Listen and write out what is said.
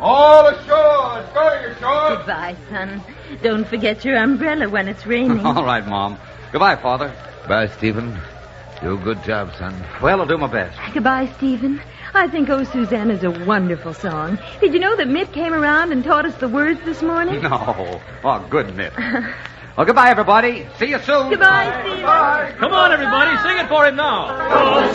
All ashore. Going ashore. Goodbye, son. Don't forget your umbrella when it's raining. All right, Mom. Goodbye, Father. Bye, Stephen. Do a good job, son. Well, I'll do my best. Goodbye, Stephen. I think Oh, Susanna is a wonderful song. Did you know that Mitt came around and taught us the words this morning? No. Oh, good, Mitt. Well, goodbye, everybody. See you soon. Goodbye, Stephen. Bye. Come on, everybody. Sing it for him now. Oh,